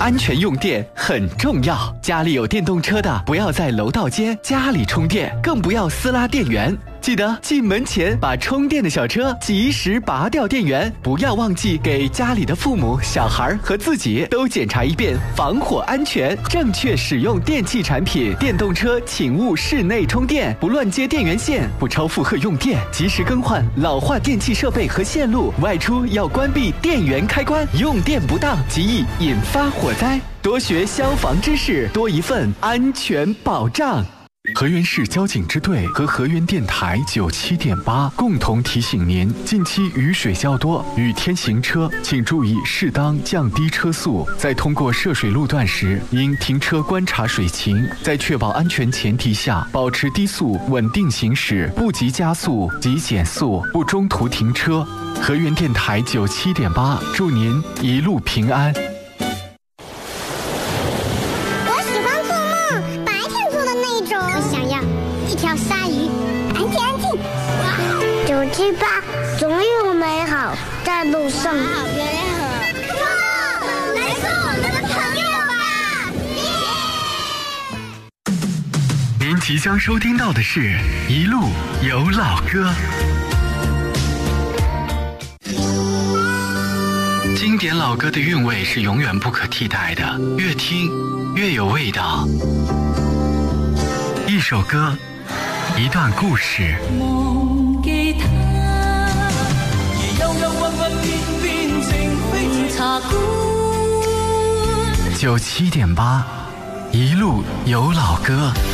安全用电很重要。家里有电动车的，不要在楼道间、家里充电，更不要私拉电源。记得进门前把充电的小车及时拔掉电源，不要忘记给家里的父母、小孩和自己都检查一遍防火安全。正确使用电器产品，电动车请勿室内充电，不乱接电源线，不超负荷用电，及时更换老化电器设备和线路。外出要关闭电源开关，用电不当极易引发火灾。多学消防知识，多一份安全保障。河源市交警支队和河源电台97.8共同提醒您：近期雨水较多，雨天行车请注意适当降低车速。在通过涉水路段时，应停车观察水情，在确保安全前提下，保持低速稳定行驶，不急加速，急减速，不中途停车。河源电台97.8，祝您一路平安。 鲨鱼，安静安静。978，总有美好在路上。来做我们的朋友吧！您即将收听到的是《一路有老歌》，经典老歌的韵味是永远不可替代的，越听越有味道。一首歌，一段故事。 忘記他，而幽幽鬱鬱偏偏情非茶館。 97.8，一路有老歌。